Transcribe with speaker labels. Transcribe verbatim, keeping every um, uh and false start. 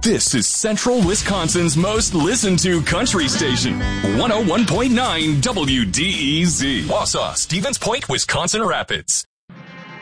Speaker 1: This is Central Wisconsin's most listened to country station, one oh one point nine W D E Z. Wausau, Stevens Point, Wisconsin Rapids.